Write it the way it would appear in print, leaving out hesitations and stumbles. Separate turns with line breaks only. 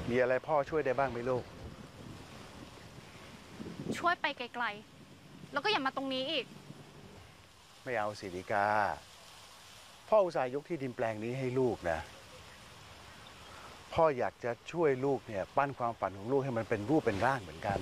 มีอะไรพ่อช่วยได้บ้างไหมลูก
ช่วยไปไกลๆแล้วก็อย่ามาตรงนี้อีก
ไม่เอาสิริกาพ่ออุตส่าห์ยกที่ดินแปลงนี้ให้ลูกนะพ่ออยากจะช่วยลูกเนี่ยปั้นความฝันของลูกให้มันเป็นรูปเป็นร่างเหมือนกัน